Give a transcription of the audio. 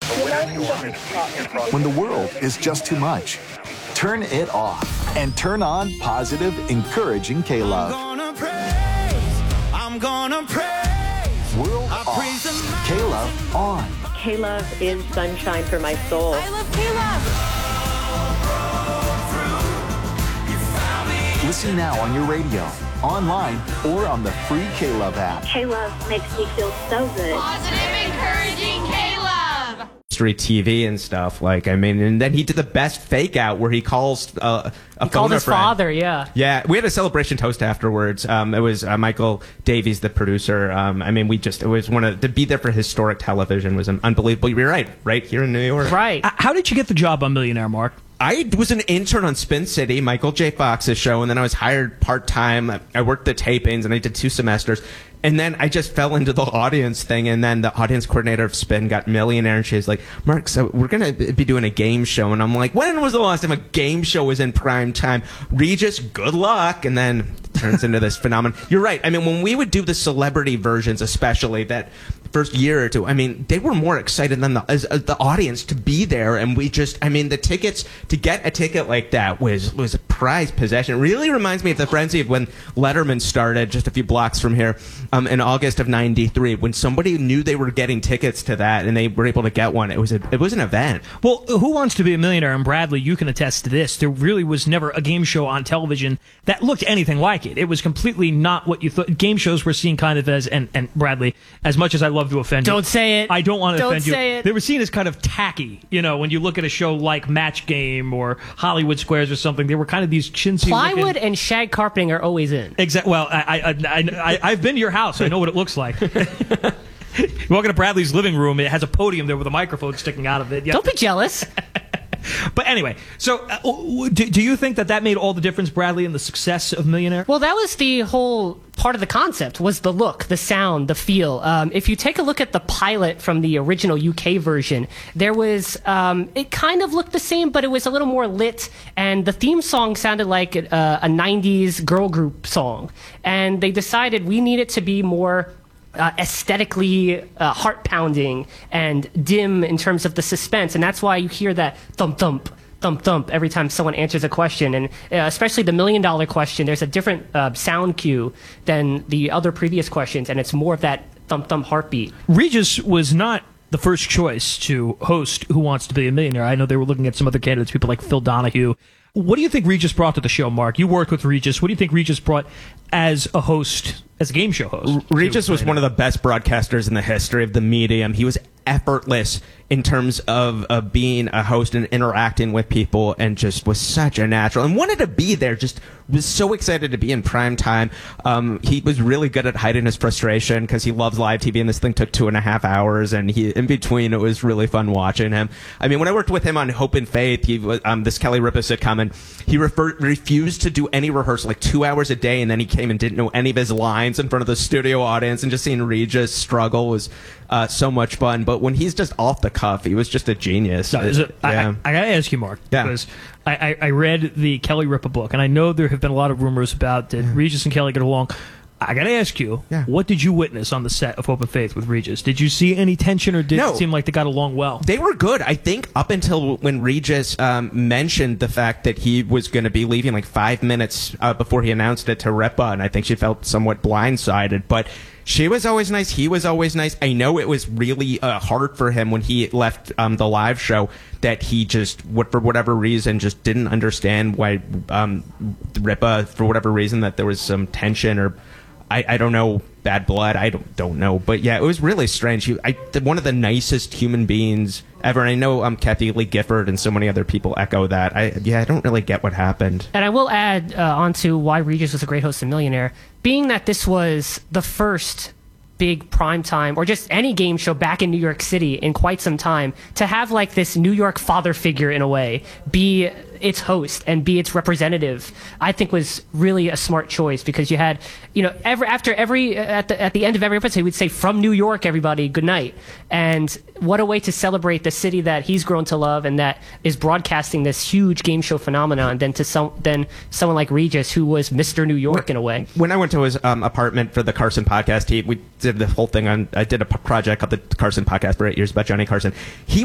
When the world is just too much, turn it off and turn on positive, encouraging K-Love. I'm gonna praise. World off. K-Love on. K-Love is sunshine for my soul. I love K-Love. Listen now on your radio, online, or on the free K-Love app. K-Love makes me feel so good. Positive, encouraging K-Love. TV and stuff, and then he did the best fake out where he calls he called his father. Yeah, we had a celebration toast afterwards. It was Michael Davies, the producer. It was to be there for historic television was unbelievable. You're right here in New York. Right. How did you get the job on Millionaire, Mark? I was an intern on Spin City, Michael J. Fox's show, and then I was hired part-time. I worked the tapings, and I did 2 semesters. And then I just fell into the audience thing, and then the audience coordinator of Spin got Millionaire, and she's like, Mark, so we're going to be doing a game show. And I'm like, when was the last time a game show was in prime time? Regis, good luck. And then it turns into this phenomenon. You're right. When we would do the celebrity versions, especially that first year or two, they were more excited than the audience to be there. And we just, the tickets, to get a ticket like that was a prized possession. It really reminds me of the frenzy of when Letterman started just a few blocks from here in August of '93, when somebody knew they were getting tickets to that and they were able to get one. It was an event. Well, Who Wants to Be a Millionaire? And Bradley, you can attest to this. There really was never a game show on television that looked anything like it. It was completely not what you thought. Game shows were seen kind of as, and Bradley, as much as I love to offend you. Don't say it. I don't want to offend you. Don't say it. They were seen as kind of tacky. When you look at a show like Match Game or Hollywood Squares or something, they were kind of these chintzy Plywood and shag carpeting are always in. Exactly. Well, I've been to your house. I know what it looks like. You walk into Bradley's living room, it has a podium there with a microphone sticking out of it. Yep. Don't be jealous. But anyway, so do you think that made all the difference, Bradley, in the success of Millionaire? Well, that was the whole part of the concept, was the look, the sound, the feel. If you take a look at the pilot from the original UK version, there was, it kind of looked the same, but it was a little more lit, and the theme song sounded like a 90s girl group song. And they decided we need it to be more aesthetically heart-pounding and dim in terms of the suspense, and that's why you hear that thump thump thump thump every time someone answers a question, and especially the $1 million question, there's a different sound cue than the other previous questions, and it's more of that thump thump heartbeat. Regis was not the first choice to host Who Wants to Be a Millionaire. I know they were looking at some other candidates, people like Phil Donahue. What do you think Regis brought to the show, Mark? You worked with Regis. What do you think Regis brought as a host, as a game show host? Regis was one of the best broadcasters in the history of the medium. He was effortless in terms of being a host and interacting with people, and just was such a natural and wanted to be there. Just was so excited to be in prime time. He was really good at hiding his frustration because he loves live TV, and this thing took 2.5 hours, and in between it was really fun watching him. When I worked with him on Hope and Faith, he was this Kelly Ripa sitcom, and he refused to do any rehearsal, 2 hours a day, and then he came and didn't know any of his lines in front of the studio audience, and just seeing Regis struggle was so much fun. But when he's just off the cuff, he was just a genius. I gotta ask you, Mark, because I read the Kelly Ripa book, and I know there have been a lot of rumors about did Regis and Kelly get along. I gotta ask you, what did you witness on the set of Hope and Faith with Regis? Did you see any tension, or did it seem like they got along well? They were good. I think up until when Regis mentioned the fact that he was going to be leaving 5 minutes before he announced it to Ripa, and I think she felt somewhat blindsided. But she was always nice. He was always nice. I know it was really hard for him when he left the live show, that he just, for whatever reason, just didn't understand why Ripa, for whatever reason, that there was some tension, or I don't know, bad blood. I don't know. But yeah, it was really strange. One of the nicest human beings ever. And I know Kathy Lee Gifford and so many other people echo that. I don't really get what happened. And I will add on to why Regis was a great host of Millionaire, being that this was the first big primetime or just any game show back in New York City in quite some time, to have this New York father figure in a way be its host and be its representative, I think was really a smart choice, because you had, at the end of every episode, we'd say, "From New York, everybody, good night." And what a way to celebrate the city that he's grown to love and that is broadcasting this huge game show phenomenon, than someone like Regis, who was Mr. New York in a way. When I went to his apartment for the Carson podcast, we did the whole thing I did a project called the Carson podcast for 8 years about Johnny Carson. He